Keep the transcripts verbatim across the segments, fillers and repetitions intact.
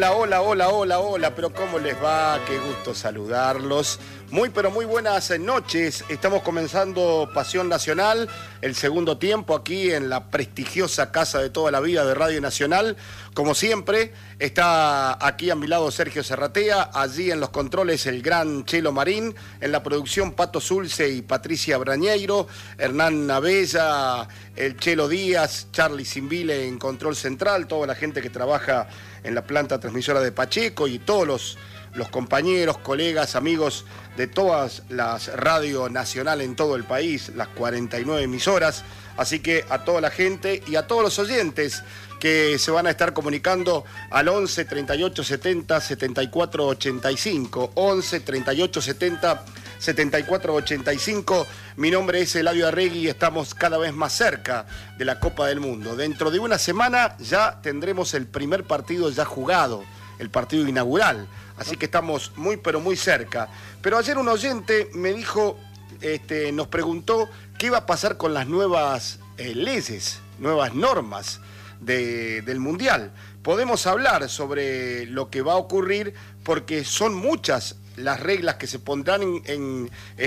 Hola, hola, hola, hola, hola, pero ¿cómo les va? Qué gusto saludarlos. Muy, pero muy buenas noches. Estamos comenzando Pasión Nacional, el segundo tiempo aquí en la prestigiosa casa de toda la vida de Radio Nacional. Como siempre, está aquí a mi lado Sergio Serratea, allí en los controles el gran Chelo Marín, en la producción Pato Zulce y Patricia Brañeiro, Hernán Navella, el Chelo Díaz, Charlie Simbile en control central, toda la gente que trabaja en la planta transmisora de Pacheco y todos los, los compañeros, colegas, amigos de todas las radios nacionales en todo el país, las cuarenta y nueve emisoras. Así que a toda la gente y a todos los oyentes que se van a estar comunicando al once, treinta y ocho, setenta, setenta y cuatro, ochenta y cinco, once, treinta y ocho, setenta, setenta y cuatro, ochenta y cinco. Mi nombre es Eladio Arregui y estamos cada vez más cerca de la Copa del Mundo. Dentro de una semana ya tendremos el primer partido ya jugado, el partido inaugural. Así que estamos muy, pero muy cerca. Pero ayer un oyente me dijo, este, nos preguntó qué iba a pasar con las nuevas eh, leyes, nuevas normas de, del Mundial. Podemos hablar sobre lo que va a ocurrir porque son muchas las reglas que se pondrán en, en,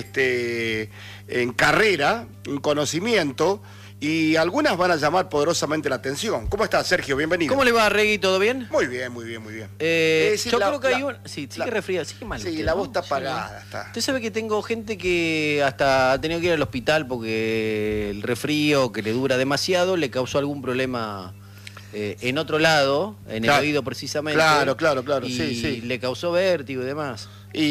este, en carrera, en conocimiento, y algunas van a llamar poderosamente la atención. ¿Cómo estás, Sergio? Bienvenido. ¿Cómo le va, Regui? ¿Todo bien? Muy bien, muy bien, muy bien. Eh, Es decir, yo la- creo que la- hay un... Sí, sigue la- resfriado, sigue mal. Sí, usted, la ¿no? voz está Sí. apagada. Está. Usted sabe que tengo gente que hasta ha tenido que ir al hospital porque el resfrío que le dura demasiado le causó algún problema eh, en otro lado, en Claro. el oído precisamente. Claro, claro, claro, y sí, sí. le causó vértigo y demás.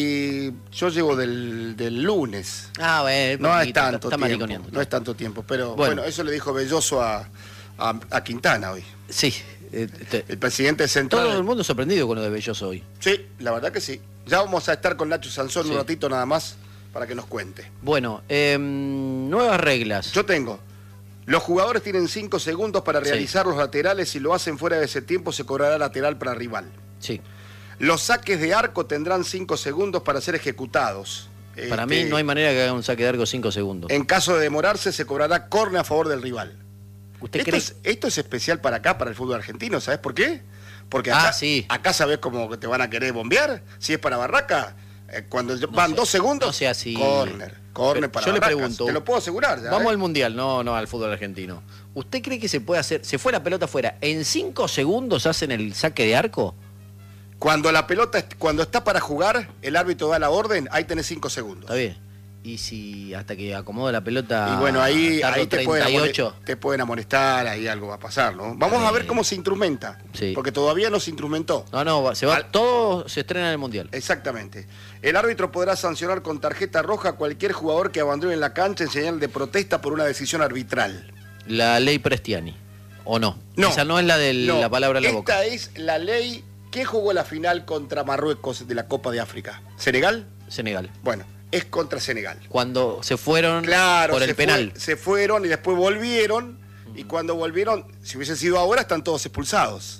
Y yo llego del, del lunes. Ah, bueno, No es poquito, tanto está tiempo. mariconeando. No es tanto tiempo, pero Bueno. bueno, eso le dijo Belloso a, a, a Quintana hoy. Sí. eh, este, El presidente central. todo el mundo sorprendido con lo de Belloso hoy. Sí, la verdad que sí. Ya vamos a estar con Nacho Sansón Sí. un ratito nada más para que nos cuente. Bueno, eh, nuevas reglas. Yo tengo. Los jugadores tienen cinco segundos para Sí. realizar los laterales. Si lo hacen fuera de ese tiempo, se cobrará lateral para rival. Sí. Los saques de arco tendrán cinco segundos para ser ejecutados. Para Este, mí no hay manera que haga un saque de arco cinco segundos. En caso de demorarse, se cobrará córner a favor del rival. ¿Usted Esto cree? es, esto es especial para acá, para el fútbol argentino. ¿Sabes por qué? Porque acá, Ah, sí. acá sabes cómo que te van a querer bombear. Si es para Barraca, eh, cuando van sea- dos segundos, no sea así. córner. Córner Pero para yo le Barracas. pregunto, Te lo puedo asegurar. ya, Vamos ¿eh? al Mundial, no, no al fútbol argentino. ¿Usted cree que se puede hacer, se fue la pelota afuera, en cinco segundos hacen el saque de arco? Cuando la pelota, est- cuando está para jugar, el árbitro da la orden, ahí tenés cinco segundos. Está bien. Y si hasta que acomoda la pelota... Y bueno, ahí, tardo ahí te, pueden treinta y amone- ocho. te pueden amonestar, ahí algo va a pasar, ¿no? Vamos a ver Sí. cómo se instrumenta, Sí. porque todavía no se instrumentó. No, no, va- se va, Al- todo se estrena en el Mundial. Exactamente. El árbitro podrá sancionar con tarjeta roja a cualquier jugador que abandone la cancha en señal de protesta por una decisión arbitral. La ley Prestiani, ¿o no? No. Esa no es la de No, la palabra en la esta boca. es la ley que jugó la final contra Marruecos de la Copa de África. ¿Senegal? Senegal. Bueno, es contra Senegal. Cuando se fueron Claro, por se el fue- penal. se fueron y después volvieron. Y cuando volvieron, si hubiese sido ahora, están todos expulsados.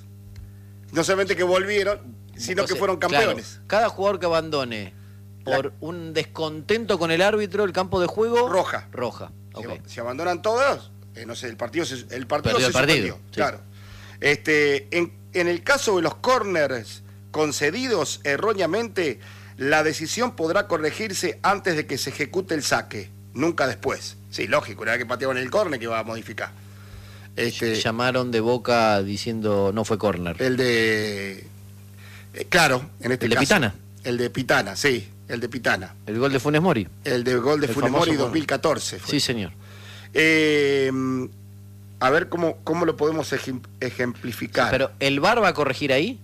No solamente que volvieron, sino O sea, que fueron campeones. claro, cada jugador que abandone por un descontento con el árbitro el campo de juego... Roja. Roja. Si, ok. si abandonan todos, eh, no sé, el partido se, el partido Perdió se el partido, suspendió. sí. Claro. Este, en, en el caso de los corners concedidos erróneamente, la decisión podrá corregirse antes de que se ejecute el saque, nunca después. Sí, lógico, una vez que pateaban el córner que va a modificar. Este, Llamaron de Boca diciendo no fue córner. el de eh, claro, en este ¿El de caso. Pitana? El de Pitana, sí, el de Pitana. El gol de Funes Mori. El de gol de El Funes famoso Mori gol. dos mil catorce. fue. Sí, señor. Eh, a ver cómo, cómo lo podemos ejem- ejemplificar. Pero ¿el V A R va a corregir ahí?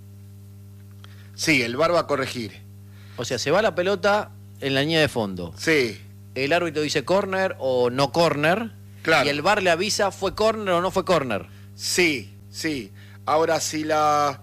Sí, el V A R va a corregir. O sea, se va la pelota en la línea de fondo. Sí, El árbitro dice córner o no córner. Claro. Y el V A R le avisa fue córner o no fue córner. sí, sí. Ahora si la...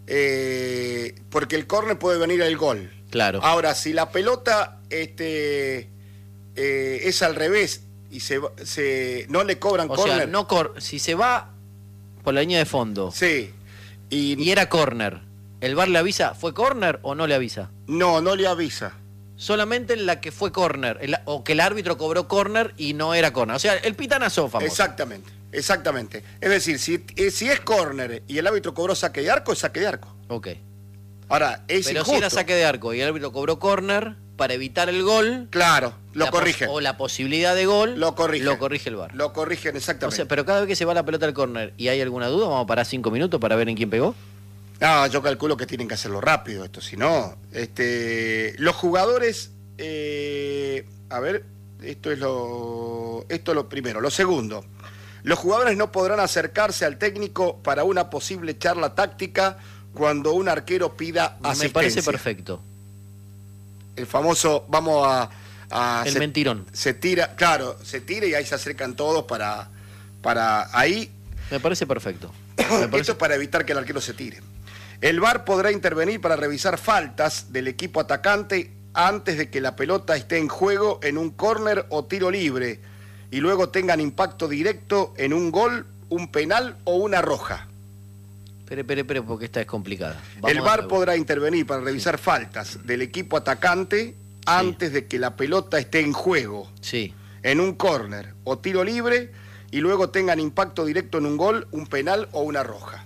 eh, porque el córner puede venir el gol. Claro. Ahora, si la pelota este, eh, es al revés y se, va- se no le cobran O córner... sea, no cor si se va por la línea de fondo Sí. Y, y era córner, ¿el V A R le avisa fue córner o no le avisa? no, no le avisa. Solamente en la que fue córner, el- o que el árbitro cobró córner y no era córner. O sea, el pitanazo famoso. Exactamente, exactamente. Es decir, si, eh, si es córner y el árbitro cobró saque de arco, es saque de arco. Ok. Ahora, es Pero injusto. si era saque de arco y el árbitro cobró córner para evitar el gol. Claro, lo la corrigen. O la posibilidad de gol. Lo corrigen. Lo corrige el V A R. Lo corrigen, exactamente. O sea, pero cada vez que se va la pelota al córner y hay alguna duda, vamos a parar cinco minutos para ver en quién pegó. No, yo calculo que tienen que hacerlo rápido esto, si no, este, los jugadores, eh, a ver, esto es lo, esto es lo primero. Lo segundo, los jugadores no podrán acercarse al técnico para una posible charla táctica cuando un arquero pida asistencia. Me parece perfecto. El famoso, vamos a... a el se, mentirón. Se tira, claro, se tira y ahí se acercan todos para, para ahí. Me parece perfecto. Me parece... Esto es para evitar que el arquero se tire. El V A R podrá intervenir para revisar faltas del equipo atacante antes de que la pelota esté en juego en un córner o tiro libre y luego tengan impacto directo en un gol, un penal o una roja. Espere, espere, espere, porque esta es complicada. Vamos el V A R podrá intervenir para revisar sí. faltas del equipo atacante antes sí. de que la pelota esté en juego sí. en un córner o tiro libre y luego tengan impacto directo en un gol, un penal o una roja.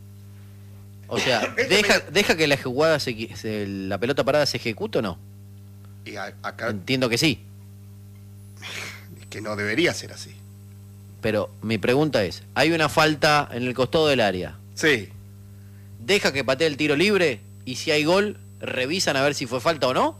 O sea, deja, deja que la jugada, se, se, la pelota parada se ejecute o no. Y a, acá... Entiendo que sí. Es que no debería ser así. Pero mi pregunta es, hay una falta en el costado del área. Sí. Deja que patee el tiro libre y si hay gol, revisan a ver si fue falta o no.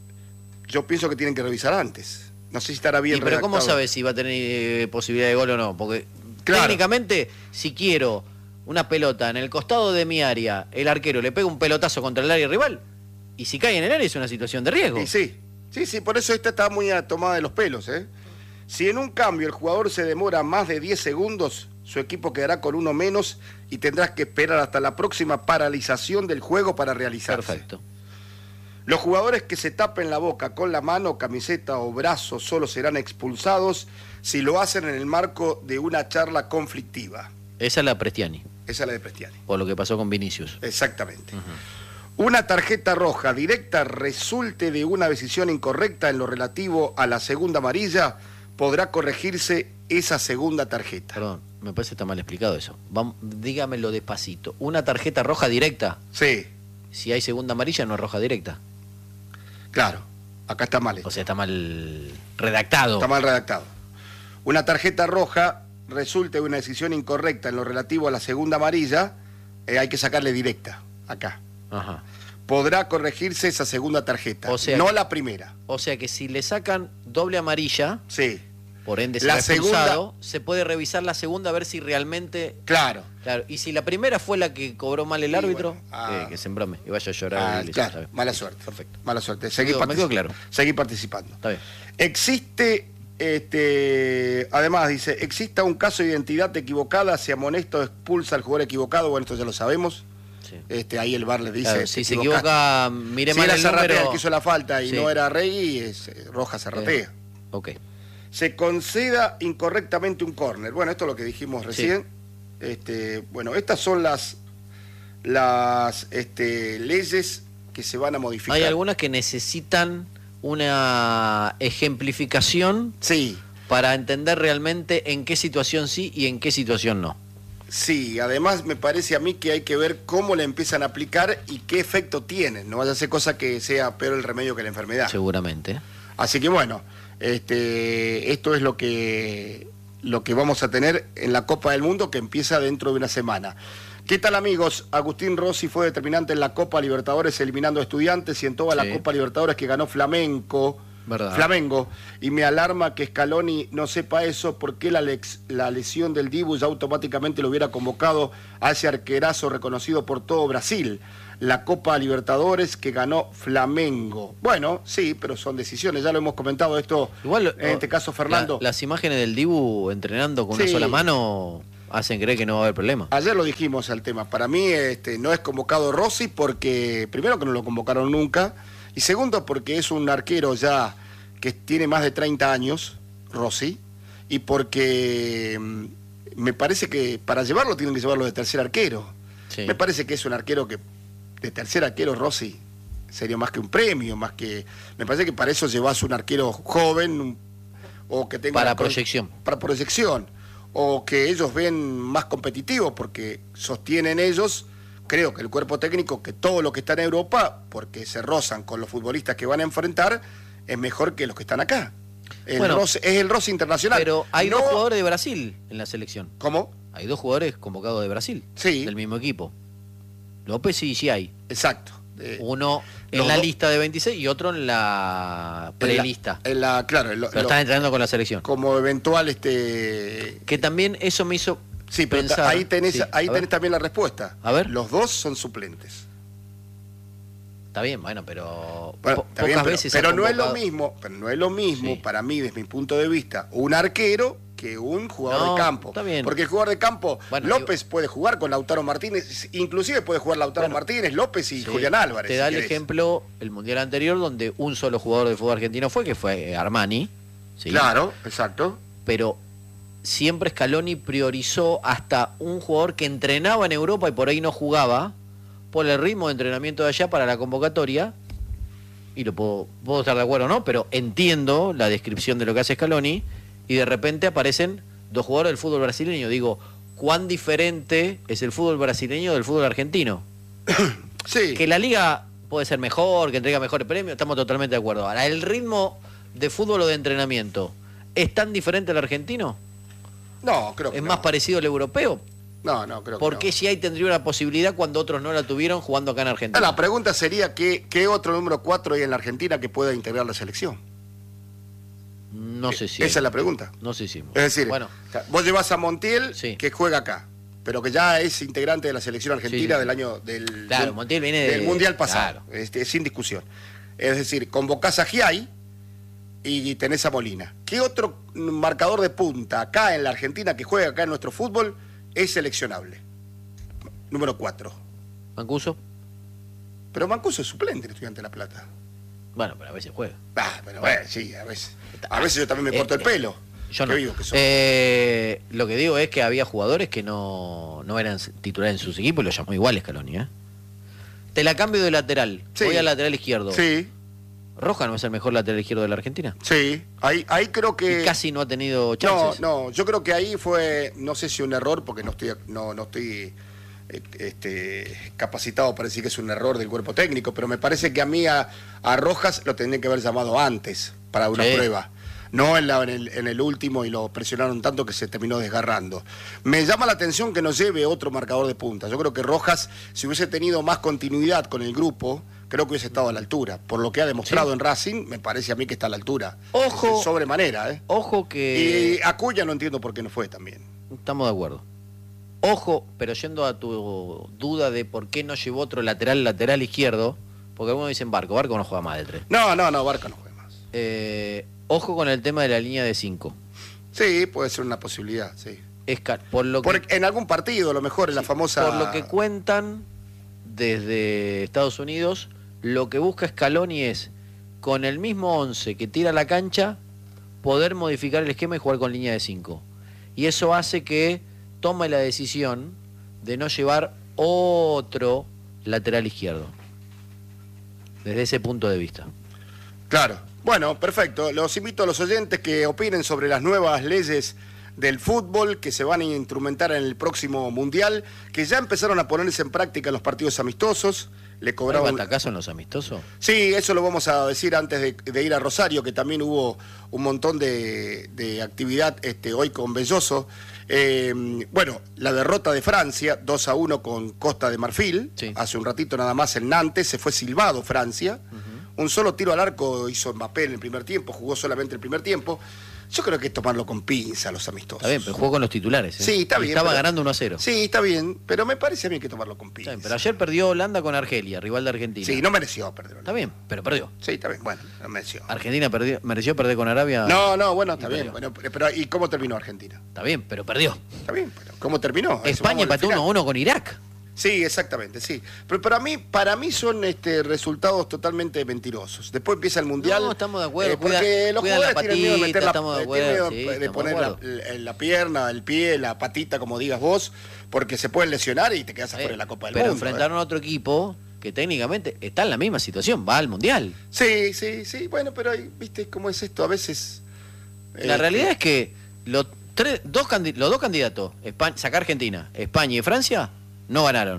Yo pienso que tienen que revisar antes. No sé si estará bien ¿Y pero redactado. cómo sabes si va a tener eh, posibilidad de gol o no? Porque claro. técnicamente, si quiero una pelota en el costado de mi área, el arquero le pega un pelotazo contra el área rival, y si cae en el área es una situación de riesgo. Y sí, sí, sí, por eso esta está muy tomada de los pelos, ¿eh? Si en un cambio el jugador se demora más de diez segundos, su equipo quedará con uno menos y tendrás que esperar hasta la próxima paralización del juego para realizarse. Perfecto. Los jugadores que se tapen la boca con la mano, camiseta o brazo solo serán expulsados si lo hacen en el marco de una charla conflictiva. Esa es la Prestiani. Esa es la de Prestiani. Por lo que pasó con Vinicius. Exactamente. Uh-huh. Una tarjeta roja directa resulte de una decisión incorrecta en lo relativo a la segunda amarilla, podrá corregirse esa segunda tarjeta. Perdón, me parece que está mal explicado eso. Vamos, dígamelo despacito. ¿Una tarjeta roja directa? Sí. Si hay segunda amarilla, no es roja directa. Claro, acá está mal hecho. O sea, está mal redactado. Está mal redactado. Una tarjeta roja resulte de una decisión incorrecta en lo relativo a la segunda amarilla, eh, hay que sacarle directa, acá. Ajá. Podrá corregirse esa segunda tarjeta, o sea no que, la primera. O sea que si le sacan doble amarilla, sí. por ende se la ha expulsado, segunda... se puede revisar la segunda a ver si realmente... Claro. Claro. Y si la primera fue la que cobró mal el sí, árbitro, bueno, ah, eh, que se embrome y vaya a llorar. Ah, y claro, le... mala suerte. Perfecto. Mala suerte. Seguí, me quedo, me quedo claro. Seguí participando. Está bien. Existe... Este, además dice, exista un caso de identidad equivocada, se amonesta o expulsa al jugador equivocado, bueno, esto ya lo sabemos. Sí. Este, ahí el V A R le dice, claro, si se equivoca, mire si mal era el Zarratea número... el que hizo la falta y sí. no era Rey, es eh, roja Zarratea. Eh, ok. Se conceda incorrectamente un córner. Bueno, esto es lo que dijimos recién. Sí. Este, bueno, estas son las, las este, leyes que se van a modificar. Hay algunas que necesitan una ejemplificación sí. para entender realmente en qué situación sí y en qué situación no. Sí, además me parece a mí que hay que ver cómo la empiezan a aplicar y qué efecto tienen. No vaya a ser cosa que sea peor el remedio que la enfermedad. Seguramente. Así que bueno, este, esto es lo que, lo que vamos a tener en la Copa del Mundo que empieza dentro de una semana. ¿Qué tal, amigos? Agustín Rossi fue determinante en la Copa Libertadores eliminando a Estudiantes y en toda sí. la Copa Libertadores que ganó Flamengo. ¿Verdad? Flamengo. Y me alarma que Scaloni no sepa eso porque la, lex, la lesión del Dibu ya automáticamente lo hubiera convocado a ese arquerazo reconocido por todo Brasil. La Copa Libertadores que ganó Flamengo. Bueno, sí, pero son decisiones, ya lo hemos comentado esto. Igual, en este caso, Fernando. La, las imágenes del Dibu entrenando con sí. una sola mano hacen creer que no va a haber problema. Ayer lo dijimos al tema. Para mí este, no es convocado Rossi porque, primero que no lo convocaron nunca, y segundo porque es un arquero ya que tiene más de treinta años, Rossi, y porque mm, me parece que para llevarlo tienen que llevarlo de tercer arquero. Sí. Me parece que es un arquero que de tercer arquero Rossi sería más que un premio, más que... Me parece que para eso llevas un arquero joven un, o que tenga... Para proyección. Para proyección. O que ellos ven más competitivos porque sostienen ellos creo que el cuerpo técnico, que todo lo que está en Europa, porque se rozan con los futbolistas que van a enfrentar, es mejor que los que están acá. El bueno, roce, es el roce internacional. Pero hay no... dos jugadores de Brasil en la selección. ¿Cómo? Hay dos jugadores convocados de Brasil. Sí. Del mismo equipo. López y Giai. Exacto. Eh, Uno en la lista de veintiséis y otro en la prelista. En la, en la claro. En lo, pero lo, están entrenando con la selección. Como eventual, este. Que también eso me hizo. Sí, pero pensar, ahí tenés, sí, ahí tenés también la respuesta. A ver. Los dos son suplentes. Está bien, bueno, pero bueno, po está pocas bien, pero, veces pero ha no es convocado... lo mismo, pero no es lo mismo sí. para mí, desde mi punto de vista, un arquero que un jugador no, de campo. Está bien. Porque el jugador de campo, bueno, López digo... puede jugar con Lautaro Martínez, inclusive puede jugar Lautaro bueno, Martínez, López y sí. Julián Álvarez. Te da si el querés. ejemplo el mundial anterior donde un solo jugador de fútbol argentino fue, que fue Armani. ¿sí? Claro, exacto. Pero siempre Scaloni priorizó hasta un jugador que entrenaba en Europa y por ahí no jugaba, por el ritmo de entrenamiento de allá para la convocatoria, y lo puedo, puedo estar de acuerdo o no, pero entiendo la descripción de lo que hace Scaloni, y de repente aparecen dos jugadores del fútbol brasileño. Digo, ¿cuán diferente es el fútbol brasileño del fútbol argentino? Sí. Que la liga puede ser mejor, que entrega mejores premios, estamos totalmente de acuerdo. Ahora, ¿el ritmo de fútbol o de entrenamiento es tan diferente al argentino? No, creo que ¿Es no. más parecido al europeo? No, no, creo que ¿Por qué no. si hay tendría una posibilidad cuando otros no la tuvieron jugando acá en Argentina? La pregunta sería, ¿qué, qué otro número cuatro hay en la Argentina que pueda integrar la selección? No sé si Esa hay. es la pregunta. No sé si. Es decir, bueno, vos llevas a Montiel, sí. que juega acá, pero que ya es integrante de la selección argentina sí, sí, sí. del año del, claro, del, Montiel viene del de, Mundial pasado, claro. este, sin discusión. Es decir, convocás a Giai y tenés a Molina. ¿Qué otro marcador de punta acá en la Argentina que juega acá en nuestro fútbol es seleccionable? Número cuatro. ¿Mancuso? Pero Mancuso es suplente en Estudiante de La Plata. Bueno, pero a veces juega. Ah, pero bueno, sí, a veces. A veces yo también me Eh, corto el pelo. Yo no. Qué vivo que soy. Eh, lo que digo es que había jugadores que no, no eran titulares en sus equipos y lo llamó igual Scaloni, ¿eh? Te la cambio de lateral. Sí. Voy al lateral izquierdo. Sí, ¿Roja no es el mejor lateral izquierdo de la Argentina? sí. Ahí, ahí creo que... Y casi no ha tenido No, chances. no, yo creo que ahí fue, no sé si un error, porque no estoy, no, no estoy eh, este, capacitado para decir que es un error del cuerpo técnico, pero me parece que a mí a, a Rojas lo tendrían que haber llamado antes para una Sí. prueba. No en, la, en, el, en el último y lo presionaron tanto que se terminó desgarrando. Me llama la atención que nos lleve otro marcador de punta. Yo creo que Rojas, si hubiese tenido más continuidad con el grupo, creo que hubiese estado a la altura. Por lo que ha demostrado Sí. en Racing, me parece a mí que está a la altura. Ojo. Es sobremanera, ¿eh? Ojo que... Y Acuña no entiendo por qué no fue también. Estamos de acuerdo. Ojo, pero yendo a tu duda de por qué no llevó otro lateral, lateral izquierdo, porque algunos dicen Barco, Barco no juega más de tres. No, no, no, Barca no juega más. Eh, ojo con el tema de la línea de cinco. Sí, puede ser una posibilidad, sí. Es ca- por lo que, Por, en algún partido, a lo mejor, en la sí, famosa... por lo que cuentan desde Estados Unidos, lo que busca Scaloni es, con el mismo once que tira a la cancha, poder modificar el esquema y jugar con línea de cinco. Y eso hace que tome la decisión de no llevar otro lateral izquierdo. Desde ese punto de vista. Claro. Bueno, perfecto. Los invito a los oyentes que opinen sobre las nuevas leyes del fútbol que se van a instrumentar en el próximo Mundial, que ya empezaron a ponerse en práctica en los partidos amistosos. Le ¿Hay cobraban... batacazo en los amistosos? Sí, eso lo vamos a decir antes de, de ir a Rosario, que también hubo un montón de, de actividad este, hoy con Belloso. Eh, bueno, la derrota de Francia, dos a uno con Costa de Marfil. Sí. Hace un ratito nada más en Nantes, se fue silbado Francia. Uh-huh. Un solo tiro al arco hizo Mbappé en el primer tiempo, jugó solamente el primer tiempo. Yo creo que es tomarlo con pinza los amistosos. Está bien, pero jugó con los titulares. ¿eh? Sí, está Y bien. Estaba pero... ganando uno a cero. Sí, está bien, pero me parece a mí que tomarlo con pinza. Bien, pero ayer perdió Holanda con Argelia, rival de Argentina. Sí, no mereció perder. Está bien, pero perdió. Sí, está bien, bueno, no mereció. Argentina perdió, mereció perder con Arabia. No, no, bueno, está Y bien. perdió. Bueno, pero ¿y cómo terminó Argentina? Está bien, pero perdió. Está bien, pero ¿cómo terminó? Eso, España vamos al empató final. uno a uno con Irak. Sí, exactamente, sí. Pero para mí, para mí son este, resultados totalmente mentirosos. Después empieza el Mundial. No, estamos de acuerdo. eh, porque Cuida- los cuidan jugadores la tienen miedo de patita, meter la, estamos de eh, tienen acuerdo, miedo sí, de estamos poner de la, acuerdo. la pierna, el pie, la patita, como digas vos, porque se pueden lesionar y te quedas afuera de la Copa del pero Mundo. enfrentaron ¿eh? a otro equipo que técnicamente está en la misma situación, va al Mundial. Sí, sí, sí. Bueno, pero ahí, viste cómo es esto. A veces... La eh, realidad es que los, tres, dos, candi- los dos candidatos, España, sacar Argentina, España y Francia, no ganaron.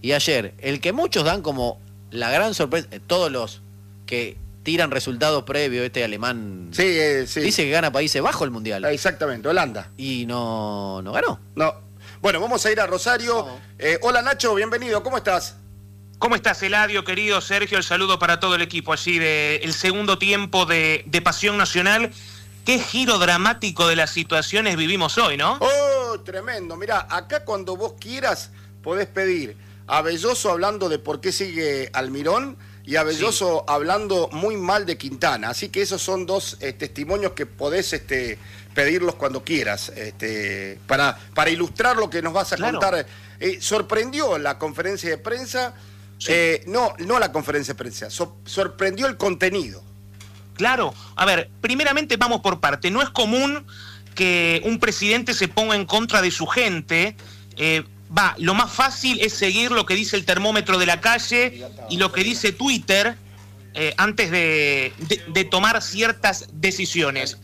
Y ayer, el que muchos dan como la gran sorpresa, eh, todos los que tiran resultados previos, este alemán sí, eh, sí. dice que gana Países Bajos el Mundial. Exactamente, Holanda. Y no, no ganó. No. Bueno, vamos a ir a Rosario. No. Eh, hola Nacho, bienvenido, ¿cómo estás? ¿Cómo estás, Eladio, querido Sergio? El saludo para todo el equipo allí del segundo tiempo de, de Pasión Nacional. Qué giro dramático de las situaciones vivimos hoy, ¿no? ¡Oh, tremendo! Mirá, acá cuando vos quieras podés pedir a Belloso hablando de por qué sigue Almirón y a Belloso sí. hablando muy mal de Quintana. Así que esos son dos eh, testimonios que podés este, pedirlos cuando quieras, este, para, para ilustrar lo que nos vas a claro. contar. Eh, sorprendió la conferencia de prensa, sí. eh, no, no la conferencia de prensa, so, sorprendió el contenido. Claro, a ver, primeramente vamos por parte. No es común que un presidente se ponga en contra de su gente. Eh, va, lo más fácil es seguir lo que dice el termómetro de la calle y lo que dice Twitter eh, antes de, de, de tomar ciertas decisiones.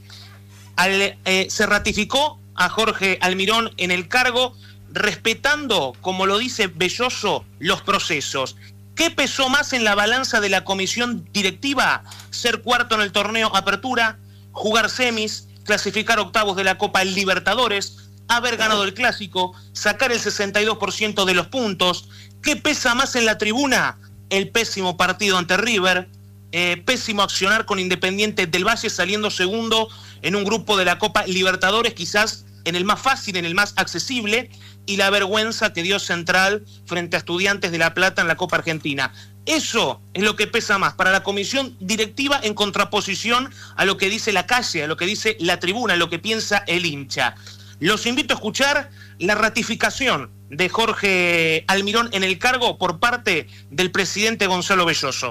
Al, eh, se ratificó a Jorge Almirón en el cargo, respetando, como lo dice Belloso, los procesos. ¿Qué pesó más en la balanza de la comisión directiva? Ser cuarto en el torneo Apertura, jugar semis, clasificar octavos de la Copa Libertadores, haber ganado el Clásico, sacar el sesenta y dos por ciento de los puntos. ¿Qué pesa más en la tribuna? El pésimo partido ante River, eh, pésimo accionar con Independiente del Valle saliendo segundo en un grupo de la Copa Libertadores, quizás en el más fácil, en el más accesible, y la vergüenza que dio Central frente a Estudiantes de La Plata en la Copa Argentina. Eso es lo que pesa más para la comisión directiva en contraposición a lo que dice la calle, a lo que dice la tribuna, a lo que piensa el hincha. Los invito a escuchar la ratificación de Jorge Almirón en el cargo por parte del presidente Gonzalo Belloso.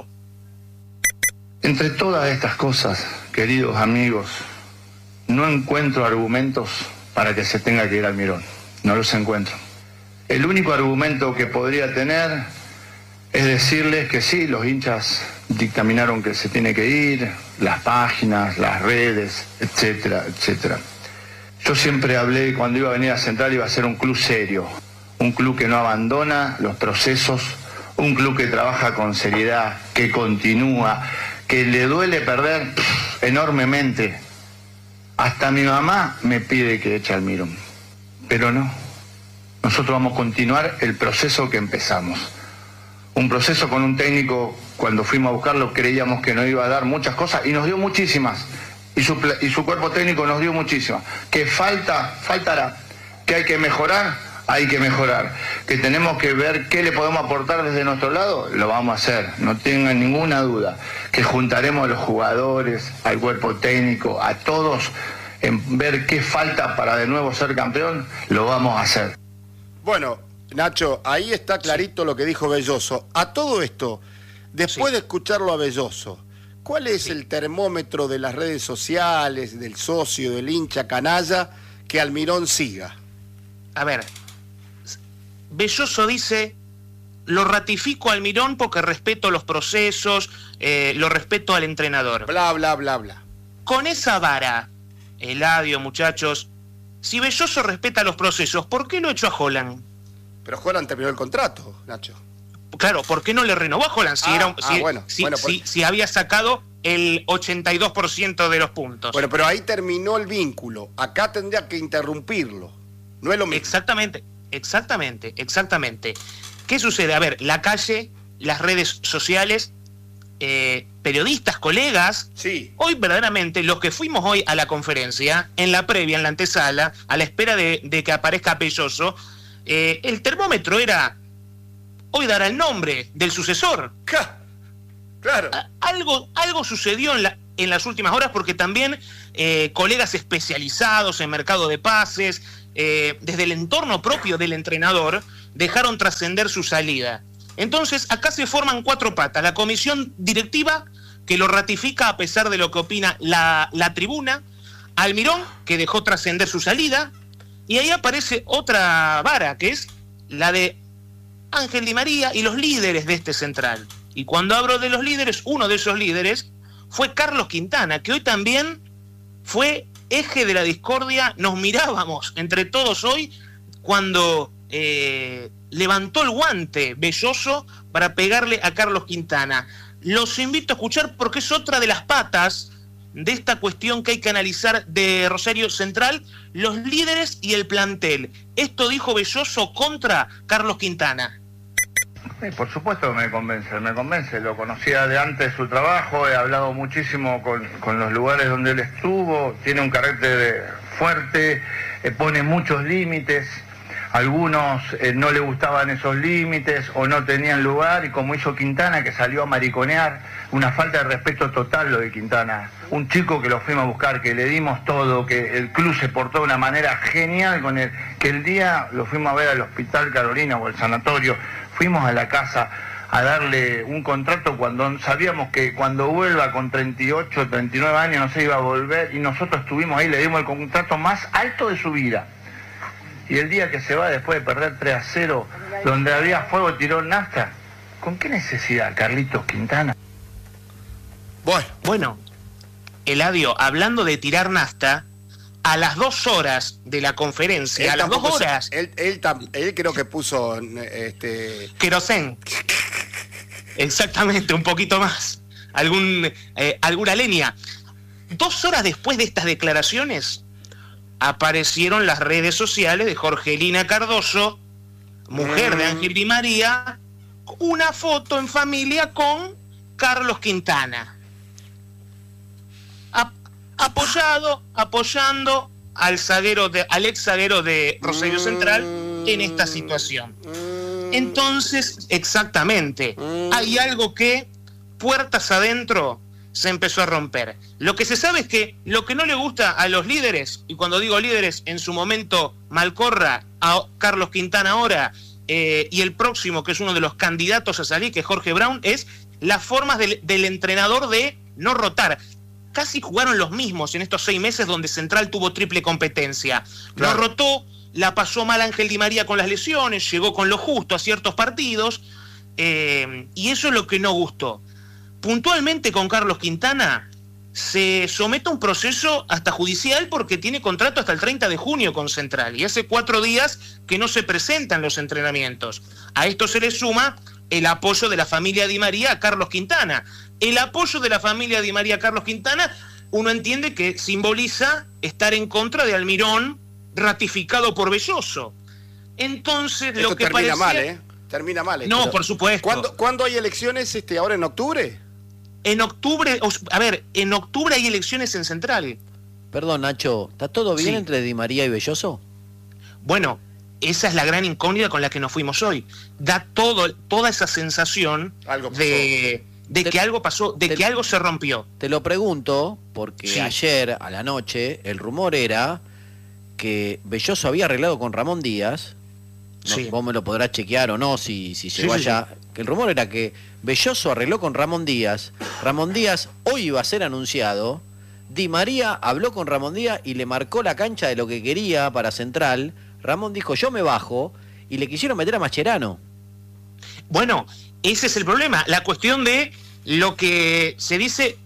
Entre todas estas cosas, queridos amigos, no encuentro argumentos para que se tenga que ir Almirón. No los encuentro. El único argumento que podría tener es decirles que sí, los hinchas dictaminaron que se tiene que ir, las páginas, las redes, etcétera, etcétera. Yo siempre hablé, cuando iba a venir a Central, iba a ser un club serio, un club que no abandona los procesos, un club que trabaja con seriedad, que continúa, que le duele perder pff, enormemente. Hasta mi mamá me pide que eche Almirón. Pero no, nosotros vamos a continuar el proceso que empezamos. Un proceso con un técnico, cuando fuimos a buscarlo, creíamos que nos iba a dar muchas cosas y nos dio muchísimas. Y su, y su cuerpo técnico nos dio muchísimas. Que falta, faltará. Que hay que mejorar, hay que mejorar. Que tenemos que ver qué le podemos aportar desde nuestro lado, lo vamos a hacer, no tengan ninguna duda. Que juntaremos a los jugadores, al cuerpo técnico, a todos, en ver qué falta para de nuevo ser campeón, lo vamos a hacer. Bueno, Nacho, ahí está clarito lo que dijo Belloso. A todo esto, después sí. de escucharlo a Belloso, ¿cuál es sí. el termómetro de las redes sociales, del socio, del hincha canalla, que Almirón siga? A ver, Belloso dice, lo ratifico a Almirón porque respeto los procesos, eh, lo respeto al entrenador. Bla, bla, bla, bla. Con esa vara, Eladio, muchachos, si Belloso respeta los procesos, ¿por qué lo echó a Holland? Pero Holland terminó el contrato, Nacho. Claro, ¿por qué no le renovó a Holland si, ah, era un, ah, si, bueno, si, bueno, si, pues... si había sacado el ochenta y dos por ciento de los puntos? Bueno, pero ahí terminó el vínculo. Acá tendría que interrumpirlo. No es lo mismo. Exactamente, exactamente, exactamente. ¿Qué sucede? A ver, la calle, las redes sociales, eh, periodistas, colegas, sí. hoy verdaderamente los que fuimos hoy a la conferencia, en la previa, en la antesala, a la espera de, de que aparezca Belloso, eh, el termómetro era, hoy dará el nombre del sucesor. Ja, claro. A, algo, algo sucedió en, la, en las últimas horas porque también eh, colegas especializados en mercado de pases, eh, desde el entorno propio del entrenador, dejaron trascender su salida. Entonces, acá se forman cuatro patas. La comisión directiva, que lo ratifica a pesar de lo que opina la, la tribuna. Almirón, que dejó trascender su salida. Y ahí aparece otra vara, que es la de Ángel Di María y los líderes de este Central. Y cuando hablo de los líderes, uno de esos líderes fue Carlos Quintana, que hoy también fue eje de la discordia. Nos mirábamos entre todos hoy cuando eh, levantó el guante Belloso para pegarle a Carlos Quintana. Los invito a escuchar porque es otra de las patas de esta cuestión que hay que analizar de Rosario Central, los líderes y el plantel. Esto dijo Belloso contra Carlos Quintana. Sí, por supuesto que me convence, me convence. Lo conocía de antes de su trabajo, he hablado muchísimo con, con los lugares donde él estuvo, tiene un carácter fuerte, eh, pone muchos límites. Algunos eh, no le gustaban esos límites o no tenían lugar, y como hizo Quintana, que salió a mariconear, una falta de respeto total lo de Quintana. Un chico que lo fuimos a buscar, que le dimos todo, que el club se portó de una manera genial con él, que el día lo fuimos a ver al Hospital Carolina o al sanatorio, fuimos a la casa a darle un contrato cuando sabíamos que cuando vuelva con treinta y ocho, treinta y nueve años no se iba a volver, y nosotros estuvimos ahí, le dimos el contrato más alto de su vida. Y el día que se va después de perder tres a cero, donde había fuego, tiró nafta. ¿Con qué necesidad, Carlitos Quintana? Bueno, bueno, Eladio, hablando de tirar nafta, a las dos horas de la conferencia, Él a las dos tampoco se- horas, Él, él, tam- él creo que puso este, querosén. Exactamente, un poquito más. Algún, eh, alguna leña. Dos horas después de estas declaraciones, aparecieron las redes sociales de Jorgelina Cardoso, mujer de Ángel Di María, una foto en familia con Carlos Quintana. Ap- apoyado, apoyando al zaguero de, al ex zaguero de Rosario Central en esta situación. Entonces, exactamente, hay algo que, puertas adentro, se empezó a romper. Lo que se sabe es que lo que no le gusta a los líderes, y cuando digo líderes, en su momento Malcorra, a Carlos Quintana ahora, eh, y el próximo, que es uno de los candidatos a salir, que es Jorge Brown, es las formas del, del entrenador de no rotar. Casi jugaron los mismos en estos seis meses donde Central tuvo triple competencia. Claro. No rotó, la pasó mal Ángel Di María con las lesiones, llegó con lo justo a ciertos partidos, eh, y eso es lo que no gustó. Puntualmente con Carlos Quintana se somete a un proceso hasta judicial porque tiene contrato hasta el treinta de junio con Central y hace cuatro días que no se presentan los entrenamientos. A esto se le suma el apoyo de la familia Di María a Carlos Quintana. El apoyo de la familia Di María a Carlos Quintana, uno entiende que simboliza estar en contra de Almirón, ratificado por Belloso. Entonces, esto lo que termina parecía... mal, ¿eh? Termina mal. esto. No, por supuesto. ¿Cuándo, ¿Cuándo hay elecciones este, ahora en octubre? En octubre, a ver, en octubre hay elecciones en Central. Perdón, Nacho, ¿está todo bien Sí. entre Di María y Belloso? Bueno, esa es la gran incógnita con la que nos fuimos hoy. Da todo, toda esa sensación Algo pasó. de, de Te- que algo pasó, de te- que algo se rompió. Te lo pregunto porque Sí. ayer a la noche el rumor era que Belloso había arreglado con Ramón Díaz. No, Sí. Vos me lo podrás chequear o no si, si Sí, llegó sí, allá. Que el rumor era que Belloso arregló con Ramón Díaz. Ramón Díaz hoy iba a ser anunciado. Di María habló con Ramón Díaz y le marcó la cancha de lo que quería para Central. Ramón dijo, yo me bajo, y le quisieron meter a Mascherano. Bueno, ese es el problema. La cuestión de lo que se dice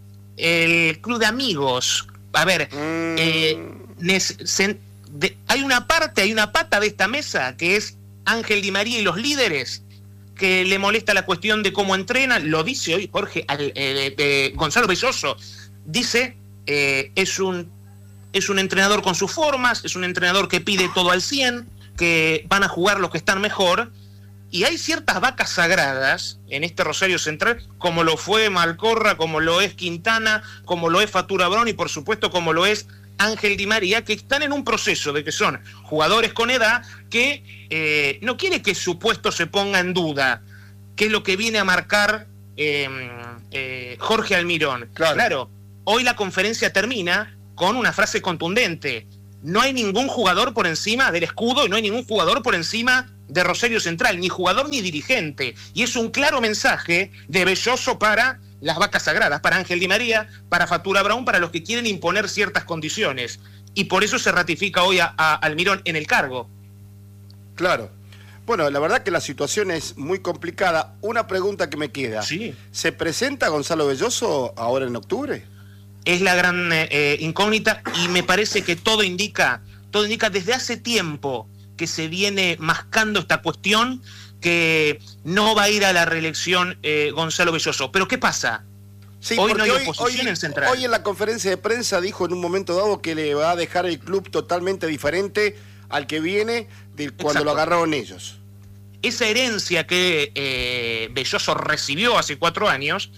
el club de amigos. A ver, Mm. eh, nes- se- de- hay una parte, hay una pata de esta mesa que es Ángel Di María y los líderes, que le molesta la cuestión de cómo entrenan. Lo dice hoy Jorge al- eh, eh, Gonzalo Belloso. Dice, eh, es un es un entrenador con sus formas, es un entrenador que pide todo al cien, que van a jugar los que están mejor. Y hay ciertas vacas sagradas en este Rosario Central, como lo fue Malcorra, como lo es Quintana, como lo es Fatura Brown y por supuesto como lo es Ángel Di María, que están en un proceso de que son jugadores con edad que eh, no quiere que su puesto se ponga en duda, que es lo que viene a marcar eh, eh, Jorge Almirón. Claro. Claro, hoy la conferencia termina con una frase contundente: no hay ningún jugador por encima del escudo y no hay ningún jugador por encima de Rosario Central, ni jugador ni dirigente. Y es un claro mensaje de Belloso para las vacas sagradas, para Ángel Di María, para Fatura Brown, para los que quieren imponer ciertas condiciones. Y por eso se ratifica hoy a, a Almirón en el cargo. Claro. Bueno, la verdad que la situación es muy complicada. Una pregunta que me queda. Sí. ¿Se presenta Gonzalo Belloso ahora en octubre? Es la gran eh, incógnita y me parece que todo indica, todo indica desde hace tiempo que se viene mascando esta cuestión, que no va a ir a la reelección eh, Gonzalo Belloso. Pero ¿qué pasa? Sí, hoy no hay hoy, oposición hoy, en Central. Hoy en la conferencia de prensa dijo en un momento dado que le va a dejar el club totalmente diferente al que viene de cuando Exacto. lo agarraron ellos. Esa herencia que eh, Belloso recibió hace cuatro años,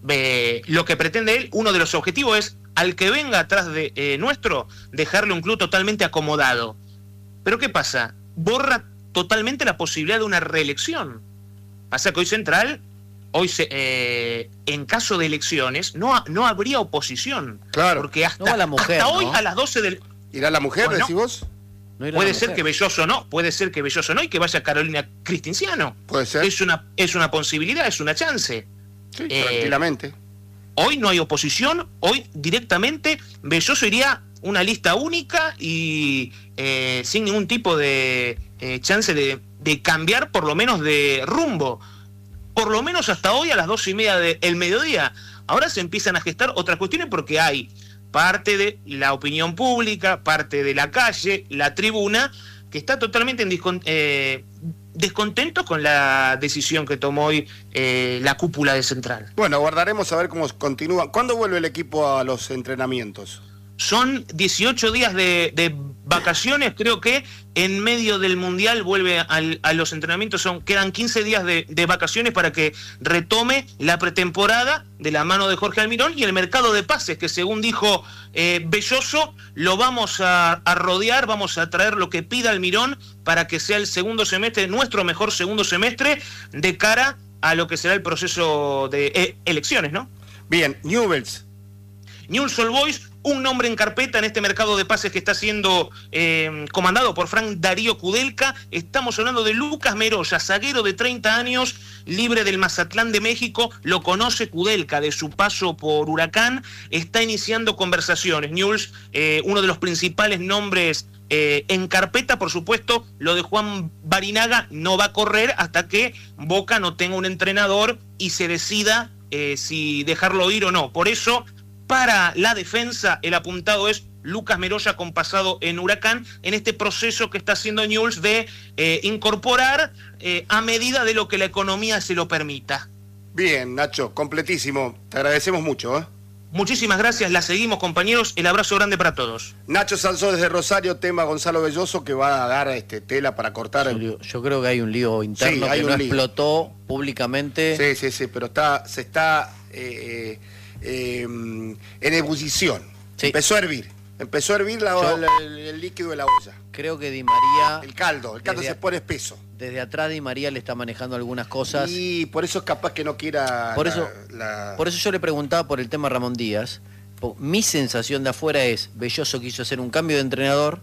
eh, lo que pretende él, uno de los objetivos es, al que venga atrás de eh, nuestro, dejarle un club totalmente acomodado. Pero ¿qué pasa? Borra totalmente la posibilidad de una reelección. Pasa que hoy Central, hoy se, eh, en caso de elecciones, no, no habría oposición. Claro. Porque hasta, No va la mujer, hasta hoy ¿no? a las doce del... ¿Irá la mujer, Bueno, decís vos? No irá Puede la ser mujer. que Belloso no, puede ser que Belloso no y que vaya Carolina Cristinciano. Puede ser. Es una, es una posibilidad, es una chance. Sí, eh, tranquilamente. Hoy no hay oposición, hoy directamente Belloso iría una lista única y eh, sin ningún tipo de eh, chance de, de cambiar por lo menos de rumbo. Por lo menos hasta hoy a las doce y media del mediodía. Ahora se empiezan a gestar otras cuestiones porque hay parte de la opinión pública, parte de la calle, la tribuna, que está totalmente en discon- eh, descontento con la decisión que tomó hoy eh, la cúpula de Central. Bueno, aguardaremos a ver cómo continúa. ¿Cuándo vuelve el equipo a los entrenamientos? Son dieciocho días de, de vacaciones, creo que en medio del Mundial vuelve al, a los entrenamientos, son, quedan quince días de, de vacaciones para que retome la pretemporada de la mano de Jorge Almirón y el mercado de pases, que según dijo eh, Belloso, lo vamos a, a rodear, vamos a traer lo que pida Almirón para que sea el segundo semestre, nuestro mejor segundo semestre, de cara a lo que será el proceso de eh, elecciones, ¿no? Bien, Newell's. Newell's Old Boys, un nombre en carpeta en este mercado de pases que está siendo eh, comandado por Frank Darío Kudelka. Estamos hablando de Lucas Meroya, zaguero de treinta años, libre del Mazatlán de México. Lo conoce Kudelka de su paso por Huracán. Está iniciando conversaciones. Newell's, eh, uno de los principales nombres eh, en carpeta, por supuesto. Lo de Juan Barinaga no va a correr hasta que Boca no tenga un entrenador y se decida eh, si dejarlo ir o no. Por eso, para la defensa, el apuntado es Lucas Meroya, con pasado en Huracán, en este proceso que está haciendo Newell's de eh, incorporar eh, a medida de lo que la economía se lo permita. Bien, Nacho, completísimo. Te agradecemos mucho, ¿eh? Muchísimas gracias, la seguimos, compañeros. El abrazo grande para todos. Nacho Sansó desde Rosario, tema Gonzalo Belloso, que va a dar este, tela para cortar. Yo, yo creo que hay un lío interno Sí, hay que un no lío. explotó públicamente. Sí, sí, sí, pero está, se está eh, eh, en ebullición. Sí. Empezó a hervir. Empezó a hervir la- Yo- la- el, el líquido de la olla. Creo que Di María, El caldo. El caldo Desde- se pone espeso. desde atrás Di María le está manejando algunas cosas. Y por eso es capaz que no quiera. Por la- eso, la- por eso yo le preguntaba por el tema Ramón Díaz. Po- Mi sensación de afuera es, Belloso quiso hacer un cambio de entrenador,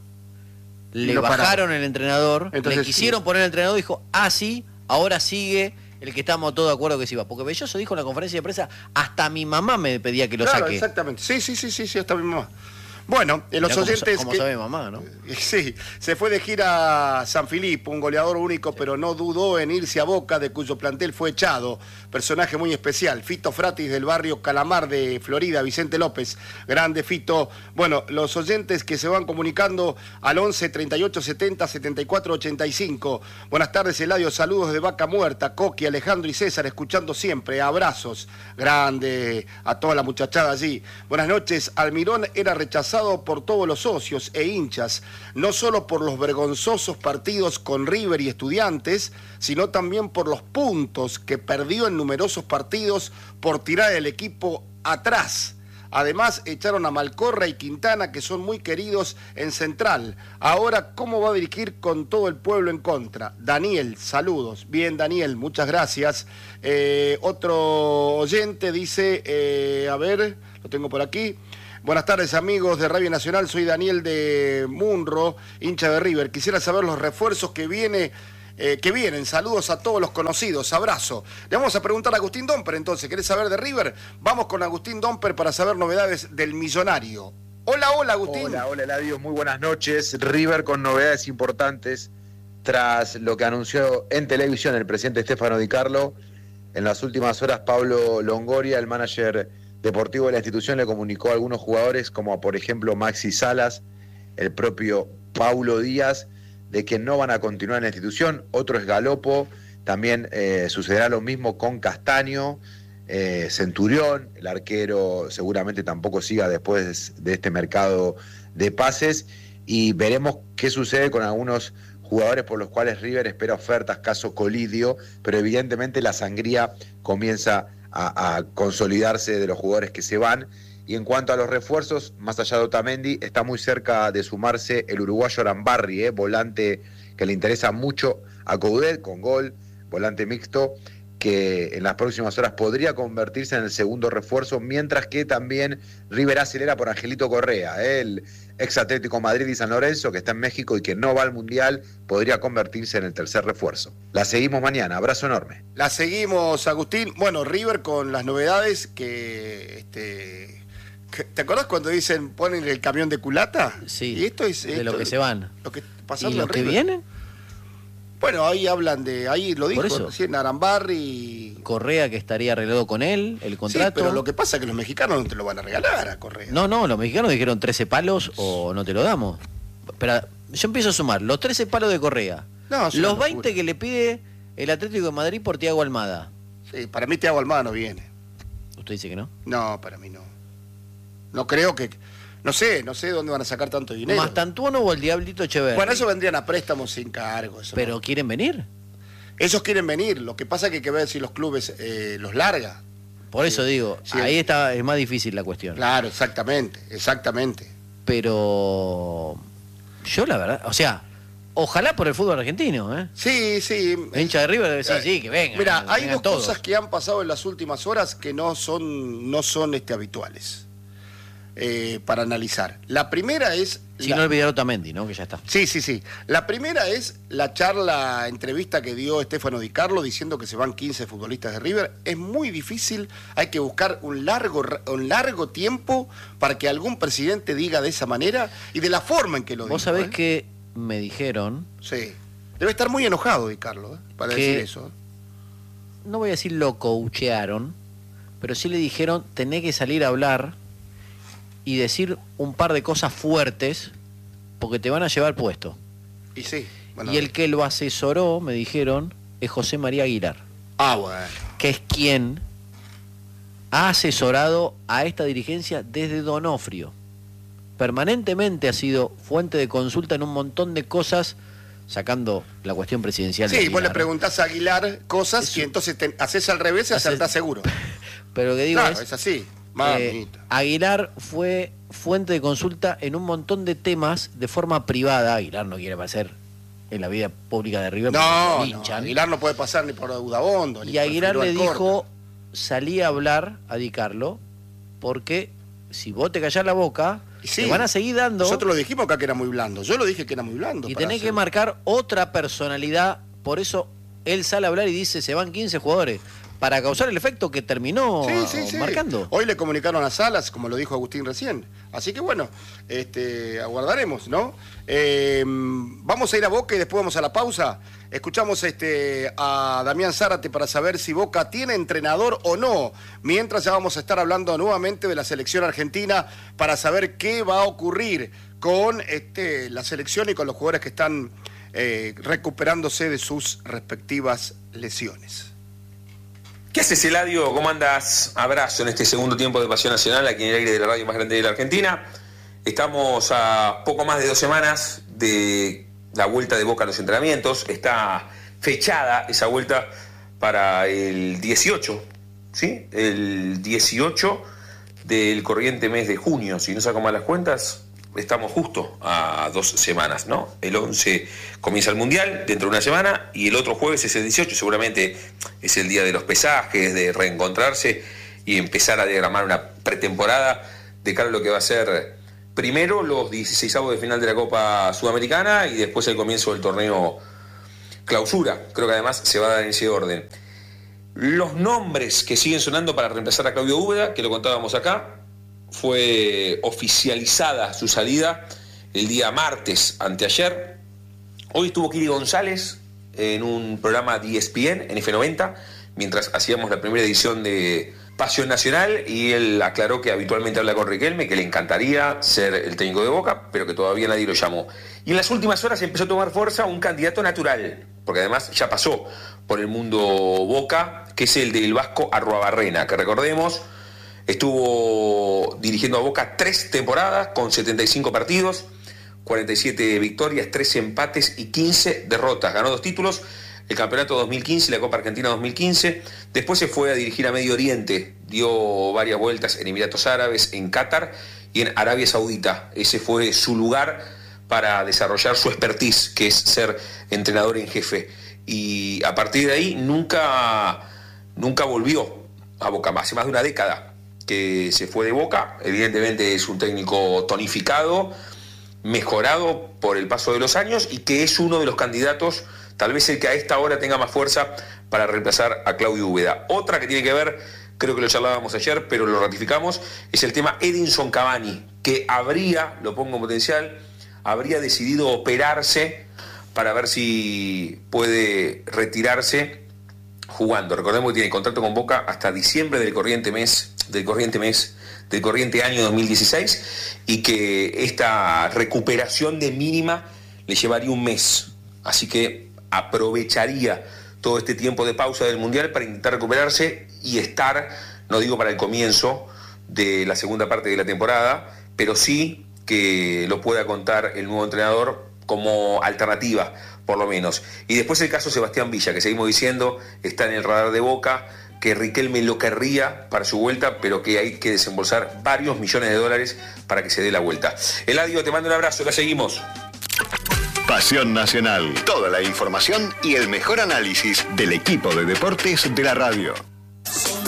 le lo pararon. bajaron el entrenador, Entonces, le quisieron sí. poner el entrenador, dijo, ah, sí, ahora sigue el que estamos todos de acuerdo que se iba. Porque Belloso dijo en la conferencia de prensa, hasta mi mamá me pedía que lo Claro, saque. exactamente. Sí, sí, sí, sí, sí, hasta mi mamá. Bueno, en los Mirá cómo sa- oyentes. cómo que- sabe mamá, ¿no? Sí, se fue de gira a San Filipe, un goleador único, pero no dudó en irse a Boca, de cuyo plantel fue echado. Personaje muy especial, Fito Fratis del barrio Calamar de Florida, Vicente López, grande Fito. Bueno, los oyentes que se van comunicando al once, treinta y ocho, setenta, setenta y cuatro, ochenta y cinco. Buenas tardes, Eladio, saludos de Vaca Muerta, Coqui, Alejandro y César, escuchando siempre, abrazos, grande a toda la muchachada allí. Buenas noches, Almirón era rechazado por todos los socios e hinchas, no solo por los vergonzosos partidos con River y Estudiantes, sino también por los puntos que perdió en numerosos partidos por tirar el equipo atrás. Además, echaron a Malcorra y Quintana, que son muy queridos en Central. Ahora, ¿cómo va a dirigir con todo el pueblo en contra? Daniel, saludos. Bien, Daniel, muchas gracias. Eh, otro oyente dice, eh, a ver, lo tengo por aquí. Buenas tardes, amigos de Radio Nacional, soy Daniel de Munro, hincha de River. Quisiera saber los refuerzos que viene, eh, que vienen. Saludos a todos los conocidos, abrazo. Le vamos a preguntar a Agustín Domper entonces, ¿querés saber de River? Vamos con Agustín Domper para saber novedades del millonario. Hola, hola, Agustín. Hola, hola, Eladio, muy buenas noches. River con novedades importantes tras lo que anunció en televisión el presidente Stefano Di Carlo. En las últimas horas, Pablo Longoria, el manager deportivo de la institución, le comunicó a algunos jugadores, como por ejemplo Maxi Salas, el propio Paulo Díaz, de que no van a continuar en la institución, otro es Galopo, también eh, sucederá lo mismo con Castaño, eh, Centurión, el arquero seguramente tampoco siga después de este mercado de pases, y veremos qué sucede con algunos jugadores por los cuales River espera ofertas, caso Colidio, pero evidentemente la sangría comienza a, a consolidarse de los jugadores que se van. Y en cuanto a los refuerzos, más allá de Otamendi, está muy cerca de sumarse el uruguayo Arambarri, eh, volante que le interesa mucho a Coudet, con gol, volante mixto, que en las próximas horas podría convertirse en el segundo refuerzo, mientras que también River acelera por Angelito Correa, eh, el ex Atlético Madrid y San Lorenzo, que está en México y que no va al Mundial, podría convertirse en el tercer refuerzo. La seguimos mañana, abrazo enorme. La seguimos, Agustín. Bueno, River con las novedades que... este ¿Te acordás cuando dicen ponen el camión de culata? Sí, y esto es, de esto, lo que se van. Lo que ¿Y los que vienen? Bueno, ahí hablan de, ahí lo dijo Por eso. recién Arambarri. Correa, que estaría arreglado con él, el contrato. Sí, pero lo que pasa es que los mexicanos no te lo van a regalar a Correa. No, no, los mexicanos dijeron trece palos o no te lo damos. Pero yo empiezo a sumar los trece palos de Correa, No, es una los locura. veinte que le pide el Atlético de Madrid por Thiago Almada. Sí, para mí Thiago Almada no viene. ¿Usted dice que no? No, para mí no. No creo que... No sé, no sé dónde van a sacar tanto dinero. ¿Mastantuono o el Diablito Echeverri? Bueno, eso vendrían a préstamos sin cargo. Eso ¿Pero no. quieren venir? Esos quieren venir. Lo que pasa es que hay que ver si los clubes eh, los larga. Por eso digo, sí. ahí está, es más difícil la cuestión. Claro, exactamente, exactamente. Pero yo la verdad, o sea, ojalá por el fútbol argentino, ¿eh? Sí, sí. El hincha de River debe decir, sí, que venga. Mira, hay vengan dos todos. cosas que han pasado en las últimas horas que no son, no son este, habituales eh, para analizar. La primera es... Si la... no olvidar Otamendi, ¿no? Que ya está. Sí, sí, sí. La primera es la charla, entrevista que dio Stefano Di Carlo diciendo que se van quince futbolistas de River. Es muy difícil, hay que buscar un largo, un largo tiempo para que algún presidente diga de esa manera y de la forma en que lo dijo. Vos sabés ¿eh? que me dijeron, Sí. Debe estar muy enojado Di Carlo, ¿eh? para Que- decir eso. ¿eh? no voy a decir lo coachearon, pero sí le dijeron, tenés que salir a hablar y decir un par de cosas fuertes porque te van a llevar puesto. Y sí. Bueno, Y el que lo asesoró, me dijeron, es José María Aguilar, Ah, bueno. que es quien ha asesorado a esta dirigencia desde Donofrio. Permanentemente ha sido fuente de consulta en un montón de cosas, sacando la cuestión presidencial. de Sí, vos le Aguilar. preguntás a Aguilar cosas Es y un- entonces te haces al revés y Haces- acertás seguro. Pero lo que digo Claro, es, es así. eh, Mamita. Aguilar fue fuente de consulta en un montón de temas de forma privada. Aguilar no quiere aparecer en la vida pública de River porque No, lo no, linchan. Aguilar no puede pasar ni por Udabondo. ni Y por Aguilar le Figueroa Alcorta. dijo, salí a hablar a Di Carlo, porque si vos te callás la boca, Y sí, te van a seguir dando Nosotros lo dijimos acá que era muy blando. Yo lo dije que era muy blando. y para tenés que hacer- marcar otra personalidad. Por eso él sale a hablar y dice, se van quince jugadores, para causar el efecto que terminó Sí, sí, sí. marcando. Hoy le comunicaron a Salas, como lo dijo Agustín recién. Así que bueno, este, aguardaremos, ¿no? Eh, vamos a ir a Boca y después vamos a la pausa. Escuchamos este, a Damián Zárate para saber si Boca tiene entrenador o no. Mientras ya vamos a estar hablando nuevamente de la selección argentina para saber qué va a ocurrir con este, la selección y con los jugadores que están eh, recuperándose de sus respectivas lesiones. ¿Qué haces, Eladio? ¿Cómo andas? Abrazo en este segundo tiempo de Pasión Nacional, aquí en el aire de la radio más grande de la Argentina. Estamos a poco más de dos semanas de la vuelta de Boca a los entrenamientos. Está fechada esa vuelta para el dieciocho, ¿sí? El dieciocho del corriente mes de junio. Si no saco mal las cuentas, estamos justo a dos semanas, ¿no? El once comienza el Mundial dentro de una semana y el otro jueves es el dieciocho, seguramente es el día de los pesajes, de reencontrarse y empezar a diagramar una pretemporada de cara a lo que va a ser primero los dieciseisavos de final de la Copa Sudamericana y después el comienzo del torneo Clausura. Creo que además se va a dar en ese orden. Los nombres que siguen sonando para reemplazar a Claudio Úbeda, que lo contábamos acá, fue oficializada su salida el día martes, anteayer. Hoy estuvo Kiri González en un programa de E S P N, en F noventa, mientras hacíamos la primera edición de Pasión Nacional, y él aclaró que habitualmente habla con Riquelme, que le encantaría ser el técnico de Boca, pero que todavía nadie lo llamó. Y en las últimas horas empezó a tomar fuerza un candidato natural, porque además ya pasó por el mundo Boca, que es el del vasco Arruabarrena, que recordemos, estuvo dirigiendo a Boca tres temporadas con setenta y cinco partidos, cuarenta y siete victorias, trece empates y quince derrotas. Ganó dos títulos, el campeonato dos mil quince y la Copa Argentina dos mil quince. Después se fue a dirigir a Medio Oriente, dio varias vueltas en Emiratos Árabes, en Qatar y en Arabia Saudita. Ese fue su lugar para desarrollar su expertise, que es ser entrenador en jefe. Y a partir de ahí nunca, nunca volvió a Boca, hace más de una década que se fue de Boca. Evidentemente es un técnico tonificado, mejorado por el paso de los años, y que es uno de los candidatos, tal vez el que a esta hora tenga más fuerza para reemplazar a Claudio Úbeda. Otra que tiene que ver, creo que lo charlábamos ayer, pero lo ratificamos, es el tema Edinson Cavani, que habría, lo pongo en potencial, habría decidido operarse para ver si puede retirarse jugando. Recordemos que tiene contrato con Boca hasta diciembre del corriente mes, del corriente mes, del corriente año dos mil dieciséis, y que esta recuperación de mínima le llevaría un mes. Así que aprovecharía todo este tiempo de pausa del Mundial para intentar recuperarse y estar, no digo para el comienzo de la segunda parte de la temporada, pero sí que lo pueda contar el nuevo entrenador como alternativa, por lo menos. Y después el caso Sebastián Villa, que seguimos diciendo, está en el radar de Boca, que Riquelme lo querría para su vuelta, pero que hay que desembolsar varios millones de dólares para que se dé la vuelta. Eladio, te mando un abrazo, la seguimos. Pasión Nacional. Toda la información y el mejor análisis del equipo de deportes de la radio.